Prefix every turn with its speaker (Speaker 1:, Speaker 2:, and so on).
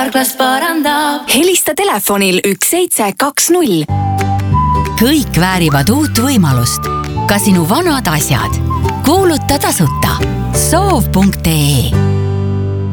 Speaker 1: karklas parandab.
Speaker 2: Helista telefonil 1720.
Speaker 3: Kõik väärivad uut võimalust. Ka sinu vanad asjad. Kuuluta tasuta. soov.ee